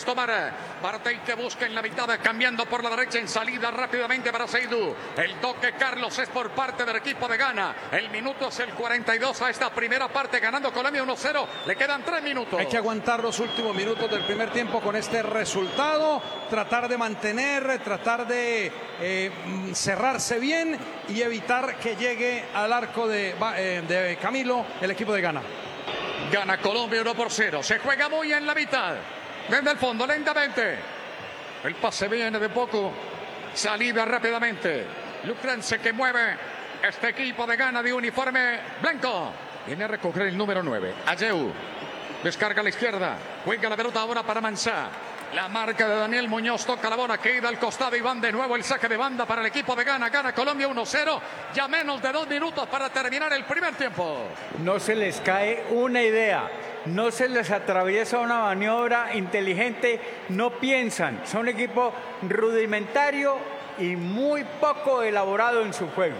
tomar. Partey que busca en la mitad, cambiando por la derecha en salida rápidamente para Seydou. El toque, Carlos, es por parte del equipo de Ghana. El minuto es el 42 a esta primera parte, ganando Colombia 1-0. Le quedan 3 minutos. Hay que aguantar los últimos minutos del primer tiempo con este resultado, tratar de mantener, tratar de cerrarse bien y evitar que llegue al arco de Camilo el equipo de Ghana. Gana Colombia 1-0. Se juega muy en la mitad. Desde el fondo, lentamente. El pase viene de poco. Salida rápidamente. Lucrance que mueve este equipo de Ghana de uniforme blanco. Viene a recoger el número 9. Ayew. Descarga a la izquierda. Juega la pelota ahora para Mansá. La marca de Daniel Muñoz, toca la bola, queda al costado y van de nuevo el saque de banda para el equipo de Ghana. Gana Colombia 1-0, ya menos de 2 minutos para terminar el primer tiempo. No se les cae una idea, no se les atraviesa una maniobra inteligente, no piensan. Son un equipo rudimentario y muy poco elaborado en su juego.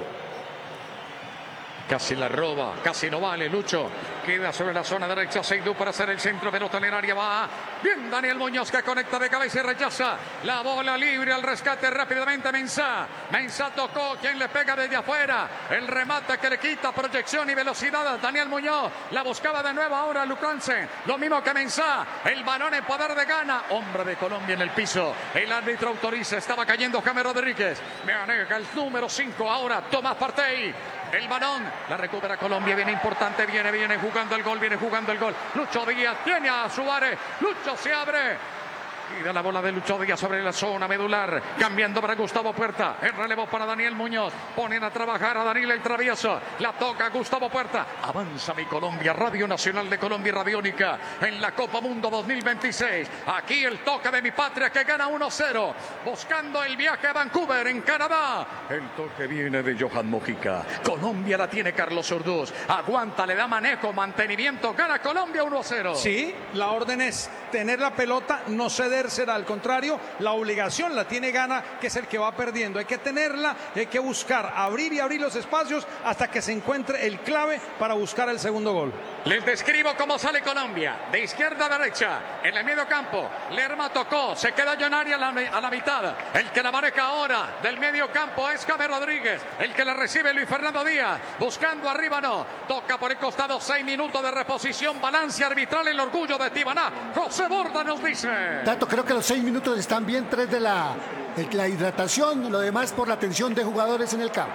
Casi la roba, casi no vale, Lucho. Queda sobre la zona derecha, Seydou para hacer el centro, pelota en el área, va. Bien, Daniel Muñoz que conecta de cabeza y rechaza. La bola libre al rescate rápidamente, Mensah. Mensah tocó, quien le pega desde afuera. El remate que le quita proyección y velocidad a Daniel Muñoz. La buscaba de nuevo ahora Lucrance. Lo mismo que Mensah. El balón en poder de Ghana. Hombre de Colombia en el piso. El árbitro autoriza, estaba cayendo James Rodríguez. Maneja el número 5 ahora, Tomás Partey. El balón, la recupera Colombia, viene importante, viene jugando el gol, Lucho Díaz tiene a Suárez, Lucho se abre. Y da la bola de Lucho Díaz sobre la zona medular, cambiando para Gustavo Puerta, el relevo para Daniel Muñoz, ponen a trabajar a Daniel el Travieso, la toca Gustavo Puerta, avanza mi Colombia, Radio Nacional de Colombia y Radiónica, en la Copa Mundo 2026, aquí el toque de mi patria que gana 1-0, buscando el viaje a Vancouver en Canadá, el toque viene de Johan Mojica, Colombia la tiene Carlos Orduz, aguanta, le da manejo, mantenimiento, gana Colombia 1-0. Sí, la orden es tener la pelota, no ceder. Será al contrario, la obligación la tiene Ghana, que es el que va perdiendo. Hay que tenerla, hay que buscar, abrir los espacios hasta que se encuentre el clave para buscar el segundo gol. Les describo cómo sale Colombia, de izquierda a derecha, en el medio campo. Lerma tocó, se queda Jonari a la mitad. El que la maneja ahora del medio campo es James Rodríguez. El que la recibe Luis Fernando Díaz, buscando arriba no. Toca por el costado, 6 minutos de reposición, balance arbitral, el orgullo de Tibaná. José Borda nos dice. Tato, creo que los 6 minutos están bien, 3 de la hidratación, lo demás por la tensión de jugadores en el campo.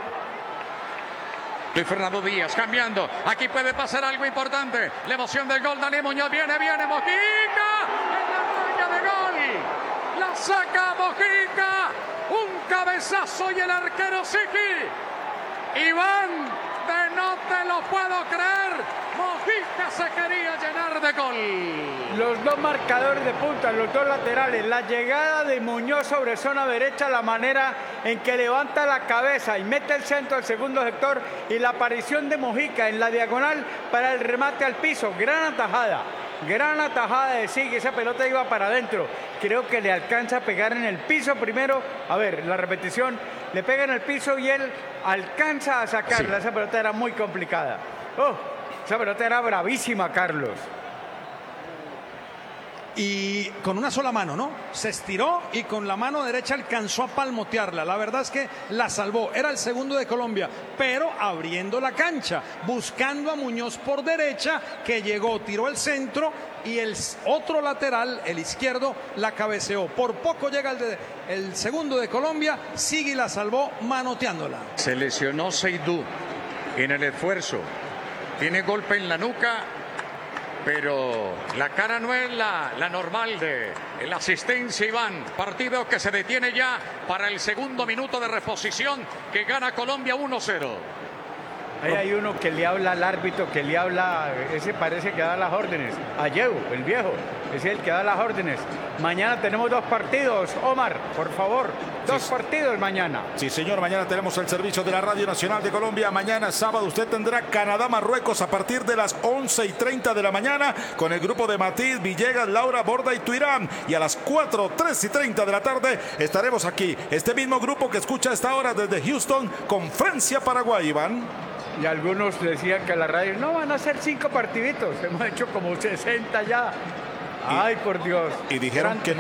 Luis Fernando Díaz cambiando. Aquí puede pasar algo importante. La emoción del gol. Daniel Muñoz. Viene Mojica. En la raya de gol. La saca Mojica. Un cabezazo y el arquero Siki. Iván, de no te lo puedo creer. Mojica se quería llenar de gol. Los dos marcadores de punta, los dos laterales, la llegada de Muñoz sobre zona derecha, la manera en que levanta la cabeza y mete el centro al segundo sector y la aparición de Mojica en la diagonal para el remate al piso. Gran atajada de Sigui, esa pelota iba para adentro. Creo que le alcanza a pegar en el piso primero. A ver, la repetición, le pega en el piso y él alcanza a sacarla. Sí. Esa pelota era muy complicada. Esa pelota era bravísima, Carlos. Y con una sola mano, ¿no? Se estiró y con la mano derecha alcanzó a palmotearla. La verdad es que la salvó. Era el segundo de Colombia, pero abriendo la cancha, buscando a Muñoz por derecha, que llegó, tiró el centro y el otro lateral, el izquierdo, la cabeceó. Por poco llega el segundo de Colombia, Sigui la salvó manoteándola. Se lesionó Seydou en el esfuerzo. Tiene golpe en la nuca, pero la cara no es la normal de la asistencia, Iván. Partido que se detiene ya para el segundo minuto de reposición, que gana Colombia 1-0. Ahí hay uno que le habla al árbitro, que le habla, ese parece que da las órdenes. Ayew, el viejo, es el que da las órdenes. Mañana tenemos 2 partidos, Omar, por favor. 2 partidos mañana. Sí, señor, mañana tenemos el servicio de la Radio Nacional de Colombia. Mañana sábado usted tendrá Canadá-Marruecos a partir de las 11:30 de la mañana con el grupo de Matiz, Villegas, Laura, Borda y Tuirán. Y a las 3:30 de la tarde estaremos aquí. Este mismo grupo que escucha a esta hora desde Houston con Francia, Paraguay, Iván. Y algunos decían que la radio, no, van a ser 5 partiditos. Hemos hecho como 60 ya. Ay, por Dios. Y dijeron que no.